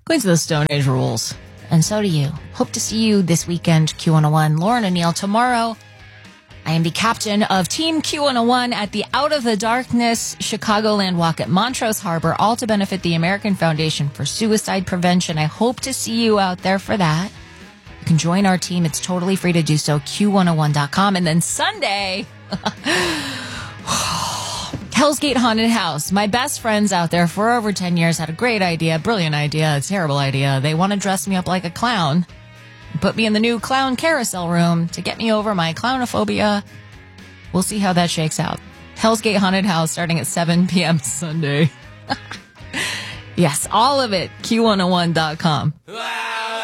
Queens of the Stone Age rules. And so do you. Hope to see you this weekend, Q101. Lauren O'Neill tomorrow. I am the captain of Team Q101 at the Out of the Darkness Chicagoland Walk at Montrose Harbor, all to benefit the American Foundation for Suicide Prevention. I hope to see you out there for that. You can join our team. It's totally free to do so, Q101.com. And then Sunday, Hell's Gate Haunted House. My best friends out there for over 10 years had a great idea, brilliant idea, a terrible idea. They want to dress me up like a clown. Put me in the new clown carousel room to get me over my clownophobia. We'll see how that shakes out. Hell's Gate Haunted House starting at 7 p.m. Sunday. Yes, all of it. Q101.com.